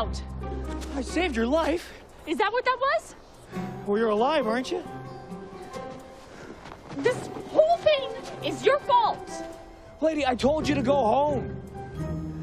out. I saved your life. Is that what that was? Well, you're alive, aren't you? This whole thing is your fault. Lady, I told you to go home.